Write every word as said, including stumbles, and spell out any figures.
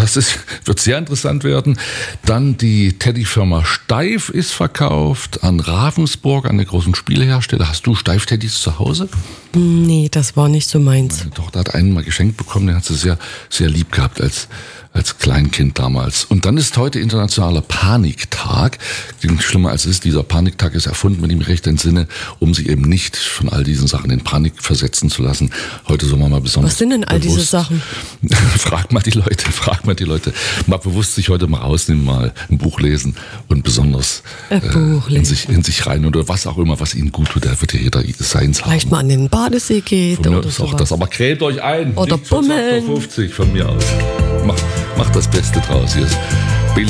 das ist, wird sehr interessant werden. Dann die Teddyfirma Steif ist verkauft an Ravensburg, an der großen Spielehersteller. Hast du Steif-Teddys zu Hause? Nee, das war nicht so meins. Meine Tochter hat einen mal geschenkt bekommen, den hat sie sehr, sehr lieb gehabt als als Kleinkind damals. Und dann ist heute internationaler Paniktag. Klingt schlimmer als es ist. Dieser Paniktag ist erfunden, wenn ich mich recht entsinne, um sich eben nicht von all diesen Sachen in Panik versetzen zu lassen. Heute soll man mal besonders Was sind denn all bewusst, diese Sachen? frag mal die Leute, frag mal die Leute. Mal bewusst sich heute mal rausnehmen, mal ein Buch lesen und besonders ein Buch äh, in, sich, in sich rein oder was auch immer, was ihnen gut tut. Da wird ja jeder seins haben. Vielleicht mal an den Badesee geht von mir oder ist auch sowas. das. Aber gräbt euch ein. Oder Nicht für bummeln. fünfzig von mir aus. Macht, macht das Beste draus. Hier ist